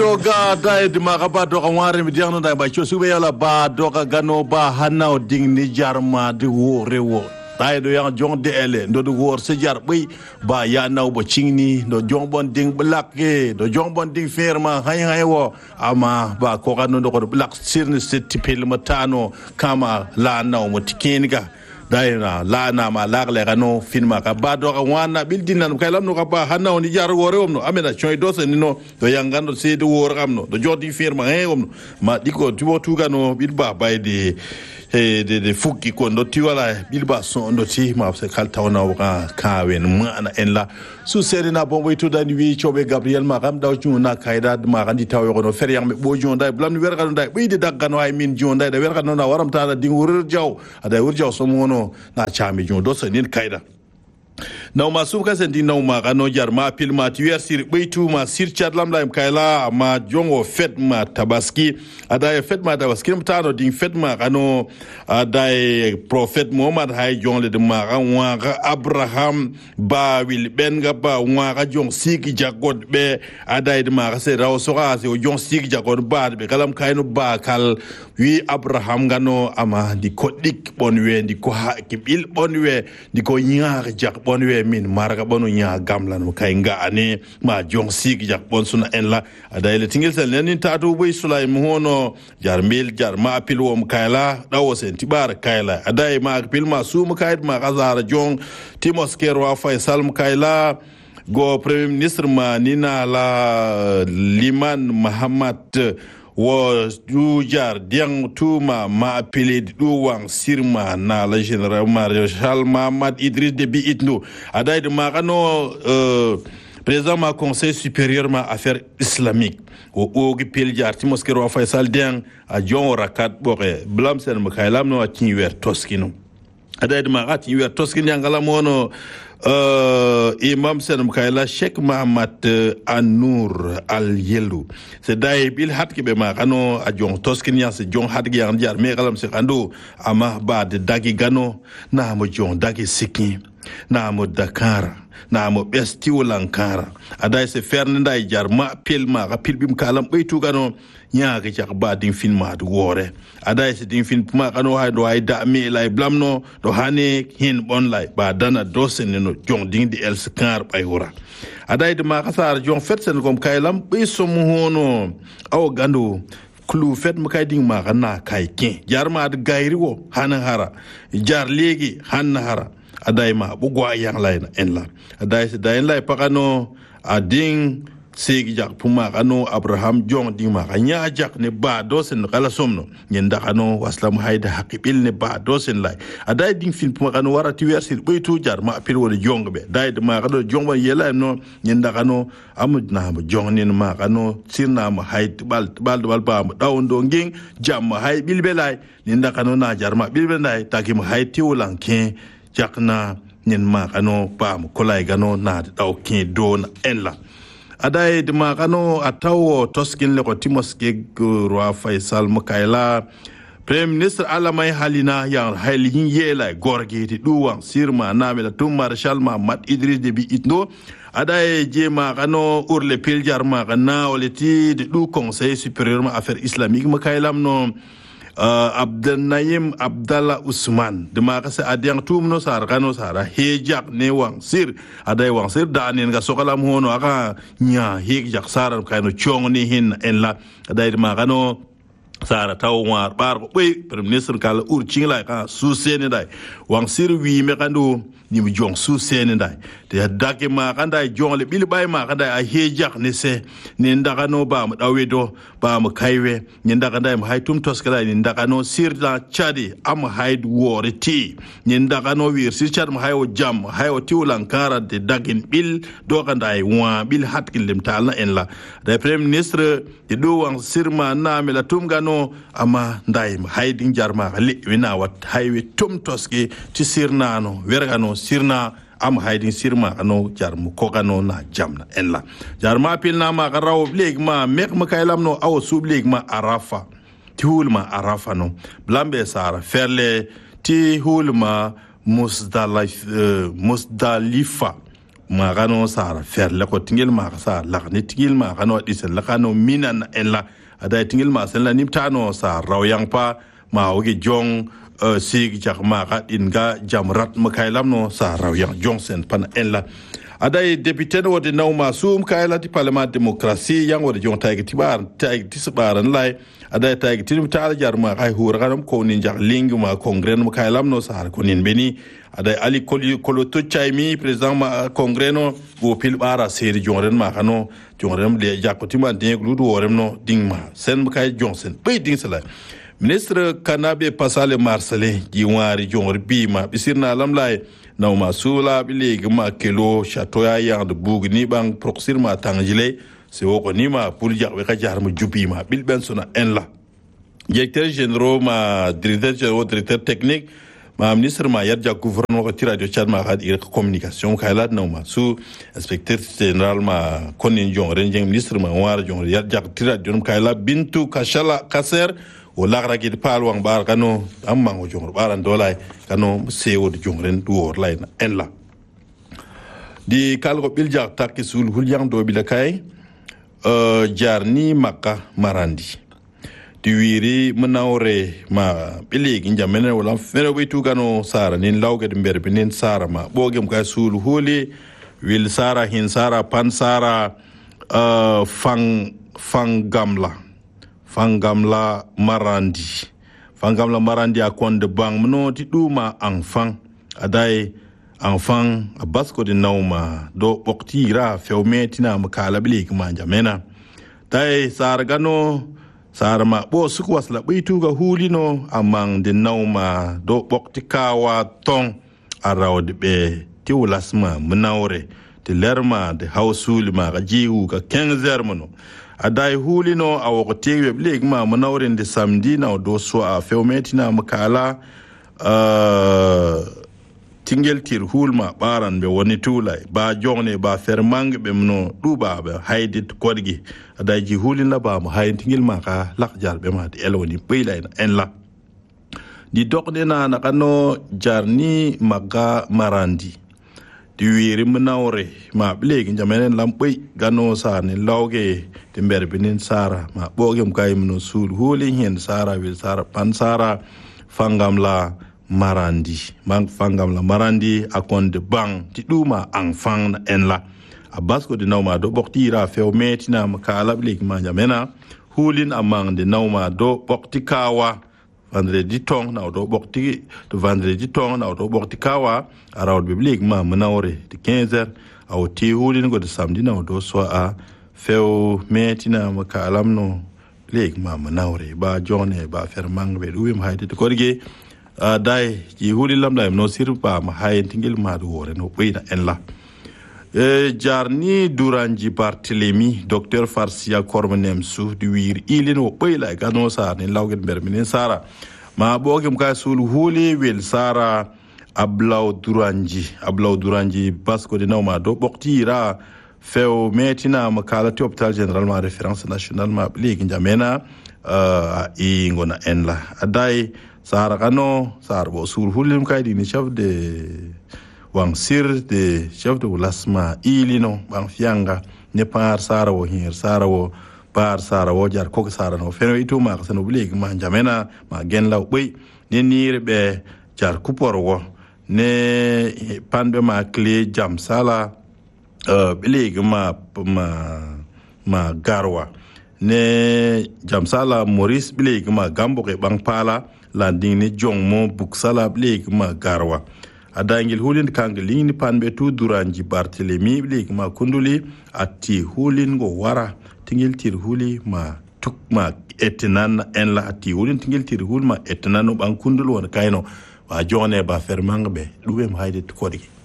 Doga dai di magaba doga wari mi diang no dai ba chosu be yala ba doga gano ba hanao ding ni jarma di wo rewo dai do yang jong de ele do do wor se jar bay ba ya naw bo chingni do jong bon ding blak ge do jong bon ding ferma hay wo ama ba ko gano do ko blak sirni se tipel matano kama la naw mo tikenga daina la na ma la le gano filma ka ba do ka wana bildina no kay lam no ka ba hanna on jar wore omno amena choy do se no do yangando se do wor amno do jodi firma omno ma diko tubo tugano bilba bayde de fukki ko do tiwala bilba son do ti ma se kal tawna wa ka wen mana en la su serina bomboy to dani wi chobe Gabriel Magam daw na kayda ma gandi taw yo no fer yang me bo jonda blam wer gano dai be de daggano ay min jonda de wer gano na waram ta ding wur jaw ada wur jaw so mono na chami jon do sanin kayda na masu kasanti na ma gano jarma pilma tiwer sir beitu ma sir chadlam la kayla ma jongo fet ma tabaski ada fet ma tabaski mtano ding fet ma gano ada prophet Muhammad hay jongle de ma wa Abraham ba wil ben ga ba wa ga jong sigi jagod be ada de ma se raw so ga se jong sigi jagod ba be kalam kayno ba kal wi Abraham gano ama di ko dik bonwe di ko ha kibil bonwe di ko nyaar jak bonwe min marga bonu nya gamlan mo kay nga ani ma jong sigi jak bon suna en la ada ile tingel sel nen tatu boy Sulaim hono jar mil jar ma apil wo kayla dawo sen tibar kayla ada ma apil ma su mo kayt ma gazara jong Timos Kerwa Faisal mo kayla go premier ministre ma nina la Liman Muhammad wo du jar diang tuma ma apelé du wang sirma na la général Marshal Mohamed Idriss Déby Itno aday de magano président ma conseil supérieur ma affaires islamiques o ogi pel jar Timos Kerwa Faisal diang a jon rakat boxe blam sen ma kaylam no tin wer toskino aday de magati wer toskino ngala mono imam sen mukayla Sheikh Mohammed Anour Al Yelu se dai bil hat ke be ma kano a jong toskin ya se jong hat ge yan jar me galam se ando ama ba de dagi gano na mo jong dagi sikki na mo Dakar na mo besti wolankara adai se fernda jar ma pil ma ga pil bim kalam beitu gano nya ga jak ba din film ma du wore adai se din film ma kano ha do ay da me lay blamno do hane hin bon lay ba dana dosen no jong ding di el skar bay wora adai de ma kasar jong fet sen kom kaylam be so mu hono aw gando klu fet ma kay ding ma kana kay kin jar ma ad gayri wo hana hara jar legi hana hara adai ma bugwa yang lay na en la adai se dain lay pakano ading segi jak puma kano Abraham jong ding ma nya jak ne ba dosen kala somno nyenda kano waslam hayda hakibil ne ba dosen lay adai ding fin puma kano warati wersil beitu jar ma pil wala jong be dai de ma kano jong ba yela no nyenda kano amud na mo jong ne ma kano sirna ma hayd bal ba daw ndo nging jam ma hay bilbe lay nyenda kano na jar ma bilbe lay takim hay tiwlan ken jakna nyen ma kano pa mo kolay gano na daw ken don en la adai de ma kano atawo toskin le ko Timos Kerwa Faisal Mukaila premier ministre alamay halina yang halin yela gorge ti duwan sirma namela tum Marshal Mohamed Idriss Déby Itno adai je ma kano urle piljar ma kana oleti de du conseil supérieur ma affaires islamiques Mukailam no Abdelnaim Abdallah Usman de ma kase adiang tumno sar kano sara hejak ne wang sir adai wang sir da nen ga sokalam hono aka nya hejak sar kano chong ni hin en la adai de ma kano sara taw war bar ko be premier ministre kala ur chingla ka su sene dai wang sir wi me kando ni mi jong su sene dai de dake ma kanda jong le bil bay ma kanda a hejak ne se ni ndaka no ba mu dawedo ba mu kaiwe ni ndaka dai mu haytum toskala ni ndaka no sirda chadi am haid woriti ni ndaka no wir sir chad mu hayo jam hayo tiwlankara de dagin bil do kanda ay wa bil hatkin lim talna en la de premier ministre de do wang sirma na mela tum gano ama ndai haidin jarma li wina wat haywe tum toski ti sirna no wergano sirna am haidin sirma ano jarmu kokano na jamna en la jarma pilna ma garaw leg ma mek ma kaylam no aw sub leg ma arafa ti hulma arafa no blambe sara ferle ti hulma musdalifa ma gano sara ferle ko tingel ma sa la ni tingel ma gano disen la kano minan en la ada tingel ma sen la nimtano sa rawyang pa ma oge jong sig jak ma ga inga jamrat makailam no sa rawyang jongsen pan en la ada député no de naw ma sum kaila ti parlement démocratie yang wode jong taygi tibar taygi tisbaran lay ada taygi tim taala jar ma ay hur ganam ko ni jak lingu ma congrès no kailam no sa ko nin beni ada ali kolo to chaymi président ma congrès no go pil bara seri jongren ma kano jongren le jakoti ma de gludu worem no dingma sen kay jongsen be ding sala ministre kanabe pasale marcelin jiwari jongor bima bisirna lamlay naw ma sula bilegi ma kelo chatoya yang de bug ni bang proxir ma tangile se woko ni ma pour jaxwe ka jar mu jubi ma bil ben sona en la directeur général ma directeur technique ma ministre ma yarja gouvernement ko tira de chad ma had ir communication kayla naw ma su inspecteur général ma konin jong renjeng ministre ma war jong yarja tira de kayla bintu kashala kaser o lagra gi pal wang bar kano amma ngo jong baran dolay kano sewo de jong ren duor lay na en la di kalgo bilja takki sul hulyang do bilakay jarni makka marandi di wiri manawre ma bilegi jamene wala fere witu gano sara nin lawge de mberbe nin sara ma bogem kay sul huli wil sara hin sara pan sara fangamla marandi akonde bang mno ti duma enfant adai enfant abasko de nauma do boktira fewmetina makala bilik manja mena dai sargano sarma bo suku wasla bitu ga hulino amang de nauma do boktikawa ton arawde be ti wulasma mnawre ti lerma de hausul ma ga jiwu ga 15 mono adai hulino a wakati web league ma manaurin da samdi na do so a filmeti na makala tingel tir hul ma baran be woni tulai ba jongne ba fermang be mno duba be haidit kodgi adai ji hulin la ba mu hayin tingel ma ka lakjal be ma de elwoni peilay en la di dokde na kano jarni maga marandi di wiri manawre ma blegi jamenen lampoi gano sa ni lawge timber binin sara ma bogem kay mno sul huli hen sara wil sara pan sara fangamla marandi akonde bang ti duma ang fang na enla abasko de nawma do boktira few metina makala blegi ma jamena hulin amang de nawma do boktikawa vendredi tong na do bokti to vendredi tong na do bokti kawa arawd biblique ma manawre de 15h aw ti hulin go de samedi na do so a few metina makalam no leg ma manawre ba jone ba fermang be duwim hayde to korge dai ji hulin lam dai no sir ba ma hay tingil ma do wore no beina en la jarni duranji bartelemi docteur farsia kormenem su di wir ilin wo beila gano sa ni lawgen berminin sara ma bogem ka sul huli wel sara ablaw duranji basko de nawma do boktira few metina makala ti hôpital général ma référence nationale ma bligi jamena i ngona en la adai sara kano sar bo sul hulim kay di ni chef de wang sir de chef de lasma ilino bang fianga ne par sara wo hir sara wo par sara wo jar ko sara no feno itu ma ka sano bligi ma jamena ma gen law boy ne nire be jar kupor wo ne panbe ma clé jam sala bligi ma garwa ne jam sala maurice bligi ma gambo ke bang pala landing ne jongmo buksala bligi ma garwa adangil hulin kangeling ni panbe tu duranji bartelemi bligi ma kunduli ati hulin go wara tingil tir huli ma tuk ma etinan en la ati hulin tingil tir hul ma etinan bang kundul won kayno wa jone ba fermang be duwem hayde to kodigi